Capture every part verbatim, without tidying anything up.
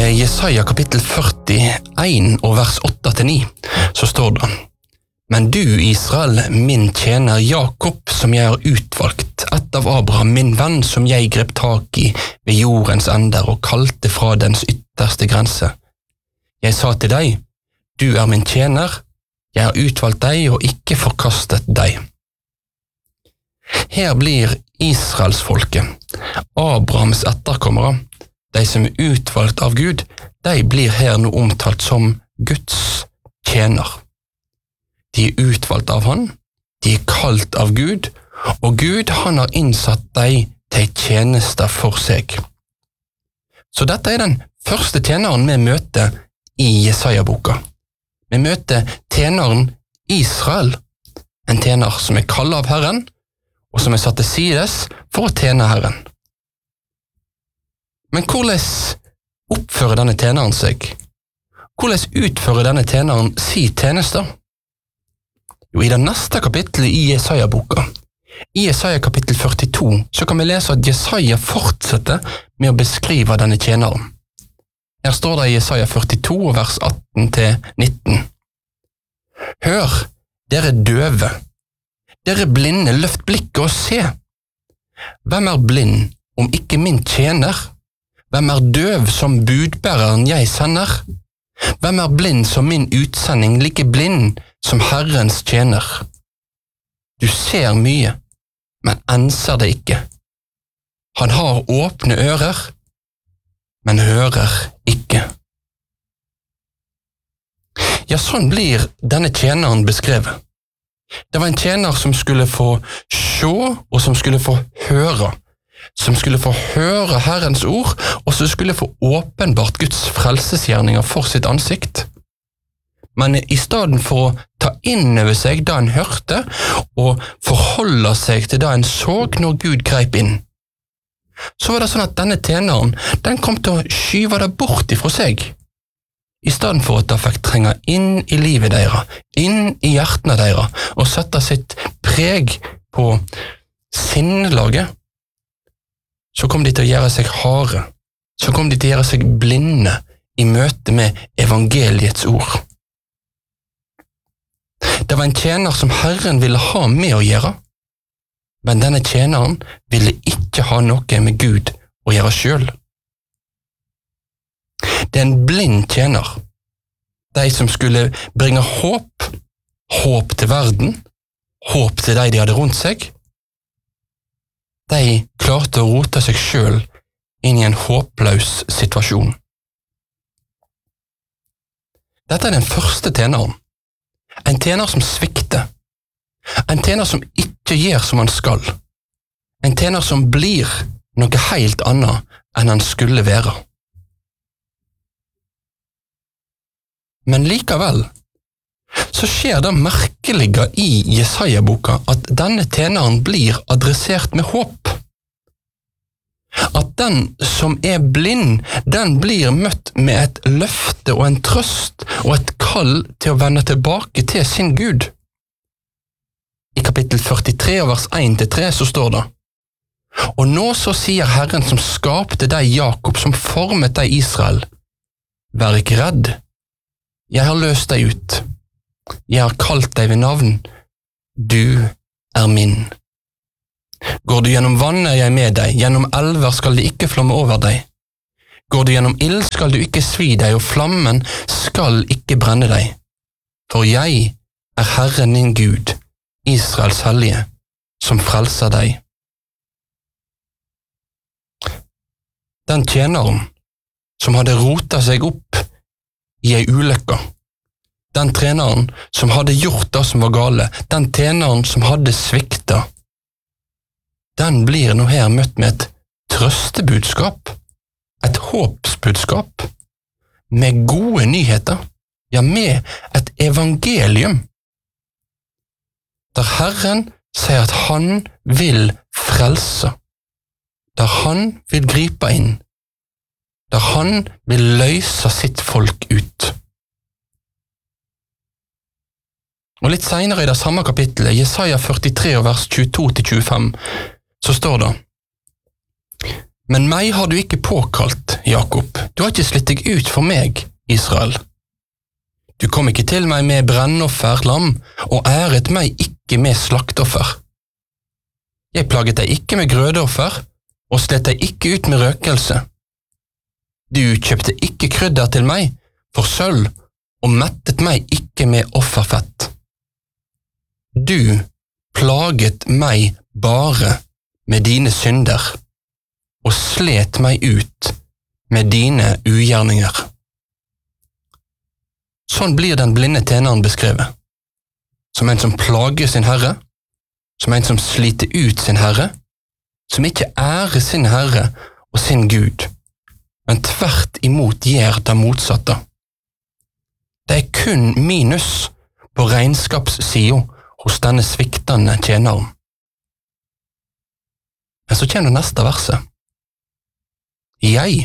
Jesaja kapittel førtien og vers åtte til ni, så står det: Men du, Israel, min tjener Jakob, som jeg har utvalgt, ett av Abraham, min venn, som jeg grep tak i ved jordens ender og kalte fra dens ytterste grense. Jeg sa til deg, du er min tjener, jeg har utvalgt deg og ikke forkastet deg. Her blir Israelsfolket, Abrahams etterkommere, de som er utvalgt av Gud, de blir her nå omtalt som Guds tjener. De er utvalgt av han, de er kalt av Gud, og Gud han har innsatt deg til tjenester for seg. Så dette er den første tjeneren vi møter i Jesaja-boka. Vi møter tjeneren Israel, en tjener som er kallet av Herren, og som er satt til sides for å tjene Herren. Men hvordan oppfører denne tjeneren seg? Hvordan utfører denne tjeneren si tjenester? Jo, i det neste kapittelet i Jesaja-boka, i Jesaja kapittel førtito, så kan vi lese at Jesaja fortsetter med å beskrive denne tjeneren. Her står det i Jesaja førtito, vers atten til nitten. Hør, dere døve, dere blinde, løft blikket og se. Hvem er blind, om ikke min tjener? Hvem er døv som budbæreren jeg sender? Hvem er blind som min utsending, like blind som Herrens tjener? Du ser mye, men enser det ikke. Han har åpne ører, men hører ikke. Ja, sånn blir denne tjeneren beskrevet. Det var en tjener som skulle få se og som skulle få høre, som skulle få høre Herrens ord, og som skulle få åpenbart Guds frelsesgjerninger for sitt ansikt. Men i stedet for å ta inn over seg det han hørte, og forholde seg til det han så når Gud greip inn, så var det sånn at denne tjeneren, den kom til å skyve det bort ifra seg, i stedet for at det fikk trenge inn i livet deres, inn i hjertene deres, og sette sitt preg på sinnelaget. Så kom de til å gjøre seg harde, så kom de til å gjøre seg blinde i møte med evangeliets ord. Det var en tjener som Herren ville ha med å gjøre, men denne tjeneren ville ikke ha noe med Gud å gjøre selv. Det er en blind tjener, de som skulle bringe håp, håp til verden, håp til de de hadde rundt seg. De klarte å rote seg selv inn i en håpløs situasjon. Dette er den første tjeneren. En tjener som svikter. En tjener som ikke gjør som han skal. En tjener som blir noe helt annet enn han skulle være. Men likevel, så skjer det merkelige i Jesaja-boka at denne tjeneren blir adressert med håp. At den som er blind, den blir møtt med et løfte og en trøst og et kall til å vende tilbake til sin Gud. I kapittel førtitre vers en til tre så står det: Og nå så sier Herren som skapte deg Jakob, som formet deg Israel, vær ikke redd, jeg har løst deg ut. Jeg har kalt deg ved navn. Du er min. Går du gjennom vann er jeg med deg, gjennom elver skal det ikke flomme over deg. Går du gjennom ild skal du ikke svi deg, og flammen skal ikke brenne deg. For jeg er Herren din Gud, Israels hellige, som frelser deg. Den tjeneren som hadde rotet seg opp i ei ulykke, den treneren som hadde gjort det som var gale, den tjeneren som hadde svikta, den blir nå her møtt med et trøstebudskap, et håpsbudskap, med gode nyheter, ja, med et evangelium, der Herren sier at han vil frelse, der han vil gripe inn, der han vil løse sitt folk ut. Og litt senere i det samme kapittelet, Jesaja førtitre vers tjueto til tjuefem, så står det: Men meg har du ikke påkalt, Jakob, du har ikke slitt deg ut for meg, Israel. Du kom ikke til meg med brennoffer, lam, og æret meg ikke med slaktoffer. Jeg plaget deg ikke med grødeoffer, og slet deg ikke ut med røkelse. Du kjøpte ikke krydder til meg for sølv, og mettet meg ikke med offerfett. Du plaget meg bare med dine synder, og slet meg ut med dine ugjerninger. Sånn blir den blinde tjeneren beskrevet, som en som plager sin herre, som en som sliter ut sin herre, som ikke ærer sin herre og sin Gud, men tvert imot gjør det motsatte. Det er kun minus på regnskapssiden hos denne sviktende tjeneren. Men så kommer det neste verset. Jeg,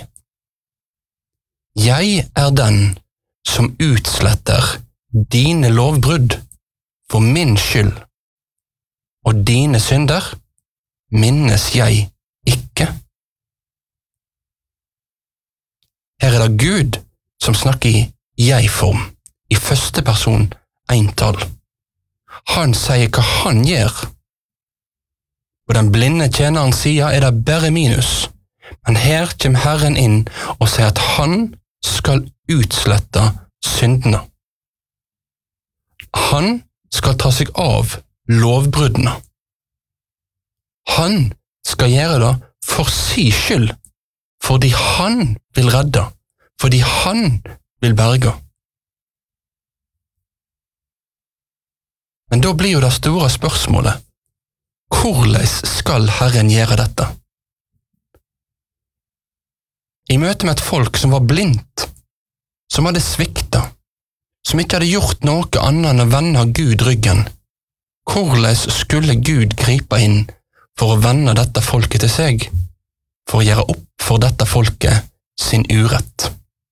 jeg er den som utsletter dine lovbrudd for min skyld, og dine synder minnes jeg ikke. Her er det Gud som snakker i jeg-form, i første person entall. Han sier hva han gjør. På den blinde tjeneren siden er det bare minus, men her kommer Herren inn og sier at han skal utslette syndene. Han skal ta seg av lovbruddene. Han skal gjøre det for sin skyld, fordi han vil redde, fordi han vil berge. Men da blir jo det store spørsmålet, hvordan skal Herren gjøre dette? I møte med et folk som var blindt, som hadde sviktet, som ikke hadde gjort noe annet enn å vende Gud ryggen, hvordan skulle Gud gripe inn for å vende dette folket til seg, for å gjøre opp for dette folket sin urett?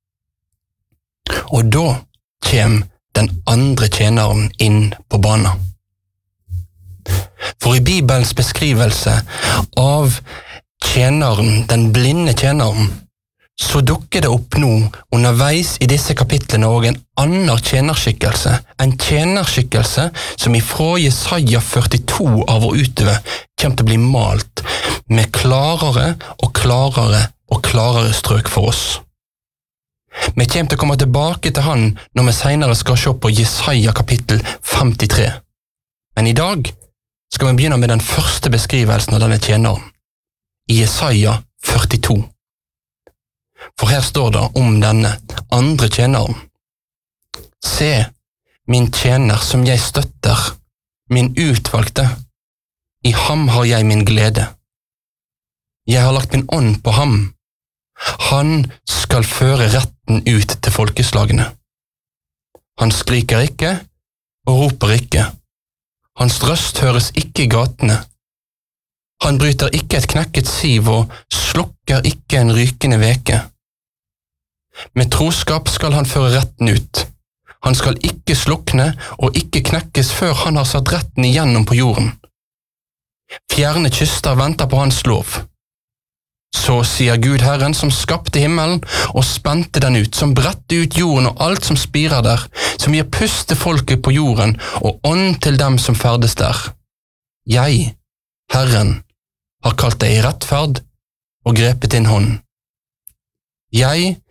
Og da kommer den andre tjeneren inn på banen. For i Bibelens beskrivelse av tjeneren, den blinde tjeneren, så dukker det opp nå underveis i disse kapitlene også en annen tjenerskikkelse, en tjenerskikkelse som ifra Jesaja førtito av og utover kommer til å bli malt med klarere og klarere og klarere strøk for oss. Vi kommer til å komme tilbake til han når vi senere skal se på Jesaja kapittel femtitre. Men i dag skal vi begynne med den første beskrivelsen av denne tjeneren, i Jesaja førtito. For her står det om denne andre tjeneren. Se, min tjener som jeg støtter, min utvalgte, i ham har jeg min glede. Jeg har lagt min ånd på ham. Han skal føre retten ut til folkeslagene. Han skriker ikke og roper ikke. Hans røst høres ikke i gatene. Han bryter ikke et knekket siv og slukker ikke en rykende veke. Med troskap skal han føre retten ut. Han skal ikke slukne og ikke knekkes før han har satt retten igjennom på jorden. Fjerne kyster venter på hans lov. Så sier Gud Herren som skapte himmelen og spente den ut, som bredte ut jorden og alt som spirer der, som gir pust til folket på jorden og ånd til dem som ferdes der. Jeg, Herren, har kalt deg i rettferd og grepet din hånd. Jeg